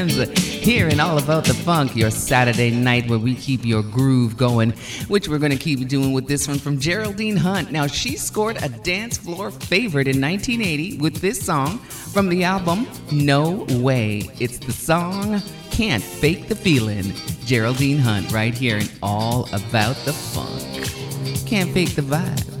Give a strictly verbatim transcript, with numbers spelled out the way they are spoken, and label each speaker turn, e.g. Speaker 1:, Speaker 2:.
Speaker 1: Here in All About the Funk, your Saturday night where we keep your groove going, which we're going to keep doing with this one from Geraldine Hunt. Now, she scored a dance floor favorite in nineteen eighty with this song from the album No Way. It's the song Can't Fake the Feeling. Geraldine Hunt right here in All About the Funk. Can't fake the vibe.